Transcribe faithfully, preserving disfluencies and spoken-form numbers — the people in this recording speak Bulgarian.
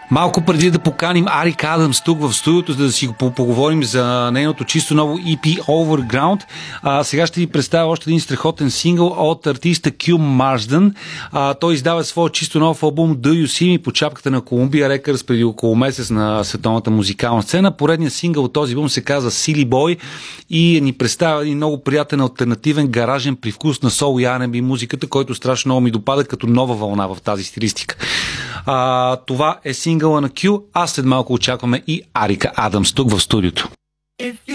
Малко преди да поканим Арика Адамс тук в студиото, за да си го поговорим за нейното чисто ново и пи Overground, а, сега ще ви представя още един страхотен сингъл от артиста Q Marsden. А, той издава своя чисто нов албум Do You See Me по чапката на Columbia Records преди около месец на световната музикална сцена. Поредният сингъл от този албум се казва Silly Boy и ни представя един много приятен альтернативен гаражен привкус на сол и ар енд би музиката, който страшно много ми допада като нова вълна в тази стилистика. А, това е сингъла на Q, а след малко очакваме и Арика Адамс тук в студиото.